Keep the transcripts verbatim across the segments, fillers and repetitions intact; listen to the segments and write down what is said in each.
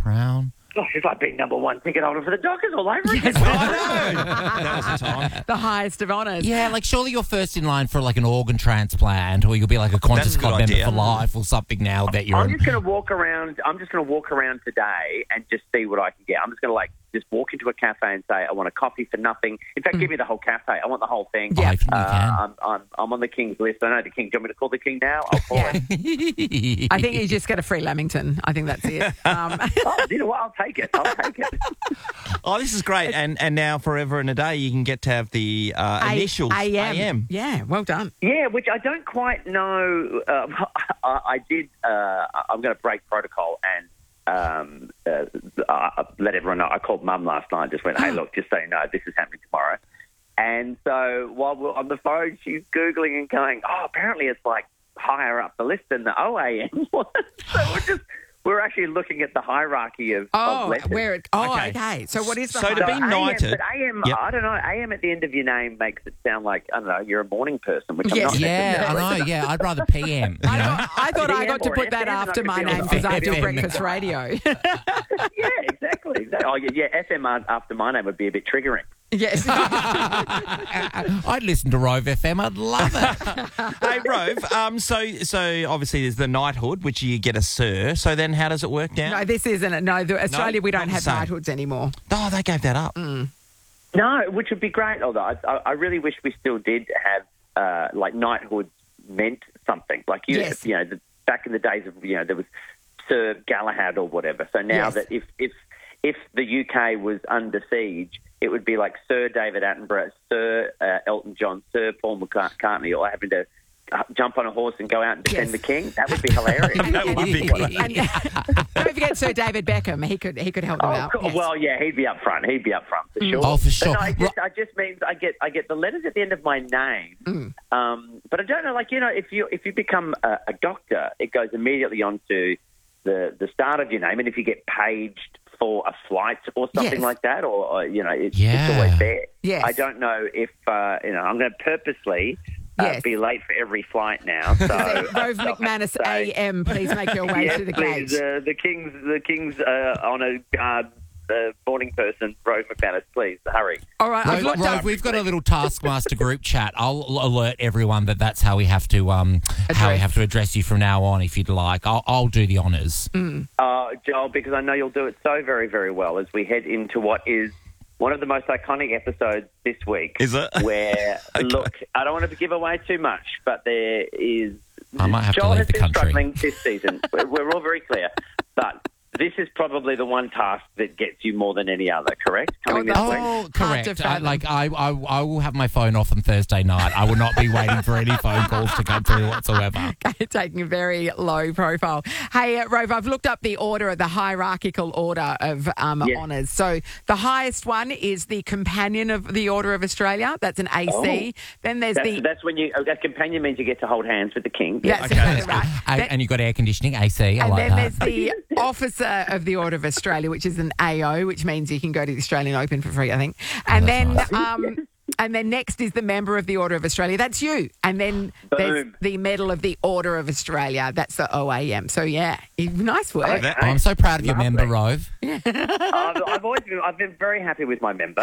Crown. Gosh, if I'd been number one ticket holder for the Dockers all over again. I know. That was the time. The highest of honours. Yeah, like surely you're first in line for like an organ transplant, or you'll be like a Qantas That's a good Club member idea. for life or something now that you're I'm in. just going to walk around. I'm just going to walk around today and just see what I can get. I'm just going to like just walk into a cafe and say, I want a coffee for nothing. In fact, give me the whole cafe. I want the whole thing. Yeah. I think you Uh, can. I'm, I'm, I'm on the King's list. I know the King. Do you want me to call the King now? I'll call Yeah. it. I think you just get a free Lamington. I think that's it. Um, Oh, you know what? I'll take it. I'll take it. Oh, this is great. And and now forever and a day you can get to have the uh, initials A M. A M. Yeah, well done. Yeah, which I don't quite know. Um, I, I did. Uh, I'm going to break protocol and um, uh, uh, let everyone know. I called Mum last night. Just went, hey, look, just so you know, this is happening tomorrow. And so while we're on the phone, she's googling and going, oh, apparently it's like higher up the list than the O A M was. So we're just. We're actually looking at the hierarchy of, Oh, of letters. where it, oh, okay. Okay. So what is the So to So be hierarchy? A M, knighted- but A M, Yep. I don't know. A M at the end of your name makes it sound like I don't know. You're a morning person, which I'm Yes. not. Yeah, I necessarily. know. Yeah, I'd rather P M. You I, know? got- I thought I P M got to or put that F M, after and I my could feel name the because I do F M. breakfast radio. Yeah, exactly. exactly. Oh, yeah, yeah, F M after my name would be a bit triggering. Yes. I'd listen to Rove F M. I'd love it. Hey, Rove, um, so so obviously there's the knighthood, which you get a sir. So then how does it work now? No, this isn't it. No, the, Australia, we not don't the have same. knighthoods anymore. Oh, they gave that up. No, which would be great. Although I, I I really wish we still did have uh, like knighthood meant something. Like you, Yes. you know, the, back in the days of you know there was Sir Galahad or whatever. So now Yes. that if if if the U K was under siege, it would be like Sir David Attenborough, Sir uh, Elton John, Sir Paul McCartney, all having to uh, jump on a horse and go out and defend Yes. the king. That would be hilarious. That would be good. And don't forget Sir David Beckham. He could he could help them Oh, out. cool. Yes. Well, yeah, he'd be up front. He'd be up front for sure. Oh, for sure. But no, I just, I just means I get, I get the letters at the end of my name. Mm. Um, but I don't know, like you know, if you if you become a, a doctor, it goes immediately onto the the start of your name, and if you get paged for a flight or something Yes. like that, or, or you know, it's, Yeah. it's always there. Yes. I don't know if uh, you know. I'm going to purposely. Uh, Yes. be late for every flight now. So Rove I'll have to McManus, say- A M, please make your way Yes, to the please. gate. Uh, the king's the king's uh, on a guard uh, morning person, Rove McManus. Please hurry. All right, I've Rove, looked Rove, up. we've got a little Taskmaster group chat. I'll alert everyone that that's how we have to um how we Address. have to address you from now on. If you'd like, I'll, I'll do the honours. Uh, Joel, because I know you'll do it so very, very well as we head into what is one of the most iconic episodes this week. Is it? Where, look, I don't want to give away too much, but there is... I might have to Joel leave has the been country. struggling this season. we're, we're all very clear. But this is probably the one task that gets you more than any other, correct? Coming this Oh, week. Oh, to correct. I, fathom. like I, I, I will have my phone off on Thursday night. I will not be waiting for any phone calls to come through whatsoever. Taking a very low profile. Hey, uh, Rove, I've looked up the order, the hierarchical order of um, Yes. honours. So the highest one is the Companion of the Order of Australia. That's an A C. Oh. Then there's That's, the... that's when you... A companion means you get to hold hands with the king. That's Okay, exactly that's right. And, Then- and you've got air conditioning, A C. I and like then that. there's the Officer of the Order of Australia, which is an A O, which means you can go to the Australian Open for free, I think. And then, that's um, and then next is the Member of the Order of Australia. That's you. And then there's Boom. the Medal of the Order of Australia. That's the O A M. So yeah, nice work. That- Oh, I'm so proud of your Lovely. member, Rove. I've, I've always been, I've been very happy with my member.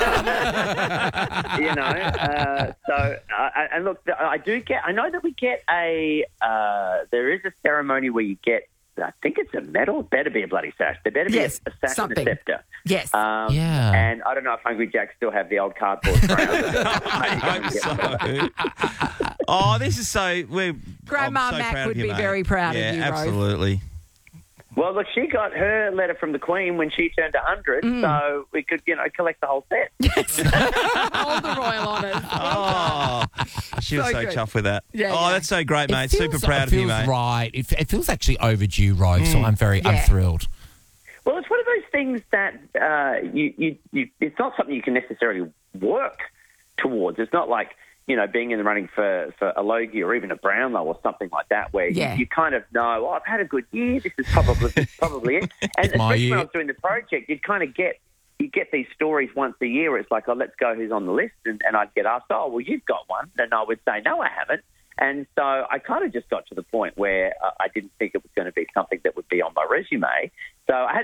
Um, you know, uh, so uh, and look, I do get. I know that we get a. Uh, there is a ceremony where you get. I think it's a medal. Better be a bloody sash. There better be Yes, a, a sash something. and a scepter. Yes. Um, Yeah. And I don't know if Hungry Jacks still have the old cardboard crown. I hope so. Oh, this is so. We're Grandma I'm so Mac proud would of you, be mate. very proud of yeah, you, Rove. absolutely. Well, look, she got her letter from the Queen when she turned one hundred, so we could, you know, collect the whole set. All the royal honours. Oh, she was So so, good. chuffed with that. Yeah, oh, yeah. that's so great, mate. It feels- Super proud it of you, feels mate. right. It, it feels actually overdue, Rove, so I'm very Yeah. I'm thrilled. Well, it's one of those things that uh, you, you, you, it's not something you can necessarily work towards. It's not like, you know, being in the running for, for a Logie or even a Brownlow or something like that, where Yeah. you, you kind of know, oh, I've had a good year. This is probably this is probably it. And It's my especially year. when I was doing the project, you'd kind of get you get these stories once a year. Where it's like, oh, let's go, who's on the list, and, and I'd get asked, oh, well, you've got one, and I would say, no, I haven't. And so I kind of just got to the point where uh, I didn't think it was going to be something that would be on my resume. So I had